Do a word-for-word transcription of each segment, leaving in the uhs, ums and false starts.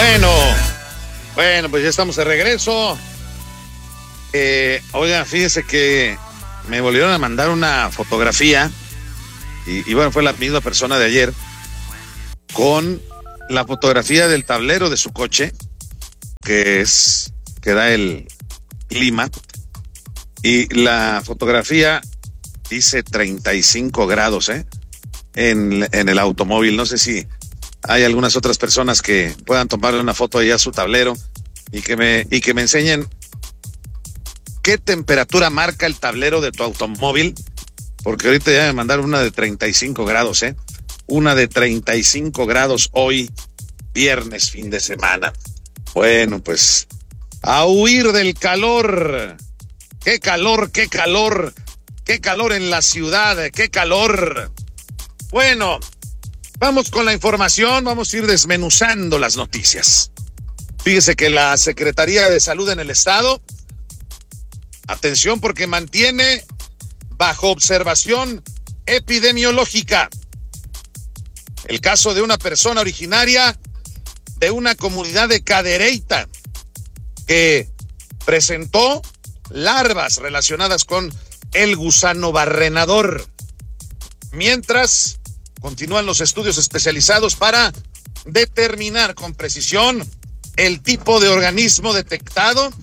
Bueno, bueno, pues ya estamos de regreso. Eh, oiga, fíjese que me volvieron a mandar una fotografía y, y bueno, fue la misma persona de ayer con la fotografía del tablero de su coche, que es, que da el clima, y la fotografía dice treinta y cinco grados, ¿eh? En, en el automóvil. No sé si hay algunas otras personas que puedan tomarle una foto ahí a su tablero y que me, y que me enseñen qué temperatura marca el tablero de tu automóvil, porque ahorita ya me mandaron una de treinta y cinco grados, ¿eh? Una de treinta y cinco grados hoy, viernes, fin de semana. Bueno, pues a huir del calor. ¡Qué calor, qué calor! ¡Qué calor en la ciudad! ¡Qué calor! Bueno, vamos con la información, vamos a ir desmenuzando las noticias. Fíjese que la Secretaría de Salud en el Estado, atención porque mantiene bajo observación epidemiológica el caso de una persona originaria de una comunidad de Cadereyta que presentó larvas relacionadas con el gusano barrenador. Mientras continúan los estudios especializados para determinar con precisión el tipo de organismo detectado.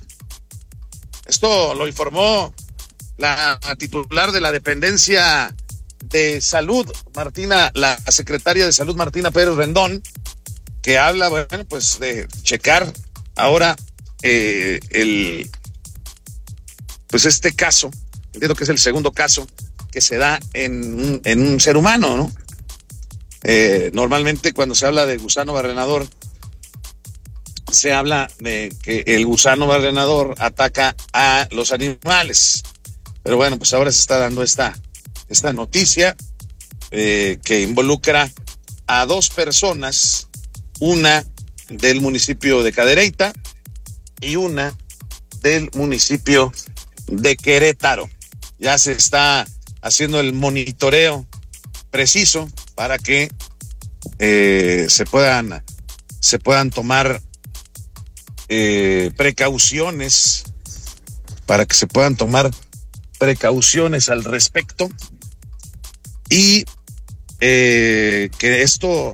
Esto lo informó la titular de la dependencia de salud, Martina, la secretaria de salud, Martina Pérez Rendón, que habla, bueno, pues de checar ahora eh, el, pues este caso, entiendo que es el segundo caso que se da en, en un ser humano, ¿no? Eh, normalmente cuando se habla de gusano barrenador, se habla de que el gusano barrenador ataca a los animales. Pero bueno, pues ahora se está dando esta, esta noticia eh, que involucra a dos personas, una del municipio de Cadereyta y una del municipio de Querétaro. Ya se está haciendo el monitoreo preciso para que eh, se puedan se puedan tomar eh, precauciones para que se puedan tomar precauciones al respecto y eh, que esto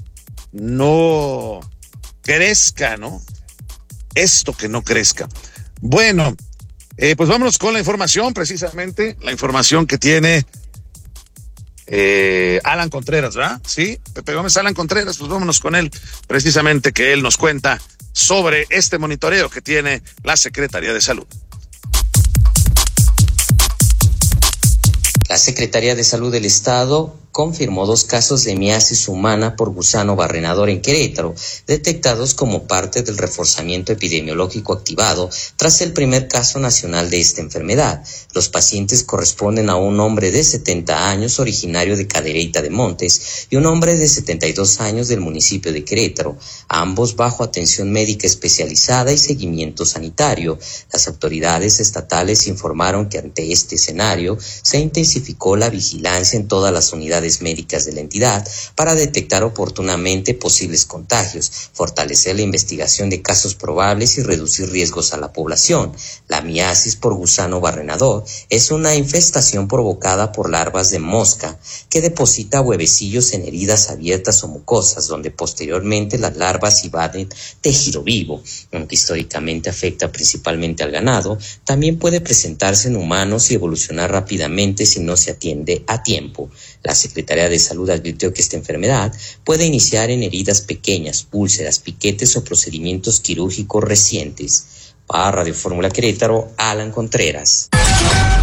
no crezca, ¿no? Esto que no crezca. Bueno, eh, pues vámonos con la información, precisamente la información que tiene Eh, Alan Contreras, ¿verdad? Sí, Pepe Gómez, Alan Contreras, pues vámonos con él, precisamente que él nos cuenta sobre este monitoreo que tiene la Secretaría de Salud. La Secretaría de Salud del Estado confirmó dos casos de miasis humana por gusano barrenador en Querétaro, detectados como parte del reforzamiento epidemiológico activado tras el primer caso nacional de esta enfermedad. Los pacientes corresponden a un hombre de setenta años originario de Cadereyta de Montes y un hombre de setenta y dos años del municipio de Querétaro, ambos bajo atención médica especializada y seguimiento sanitario. Las autoridades estatales informaron que ante este escenario se intensificó la vigilancia en todas las unidades médicas de la entidad para detectar oportunamente posibles contagios, fortalecer la investigación de casos probables y reducir riesgos a la población. La miasis por gusano barrenador es una infestación provocada por larvas de mosca que deposita huevecillos en heridas abiertas o mucosas, donde posteriormente las larvas invaden tejido vivo. Aunque históricamente afecta principalmente al ganado, también puede presentarse en humanos y evolucionar rápidamente si no se atiende a tiempo. La Secretaría de Salud advirtió que esta enfermedad puede iniciar en heridas pequeñas, úlceras, piquetes o procedimientos quirúrgicos recientes. Para Radio Fórmula Querétaro, Alan Contreras.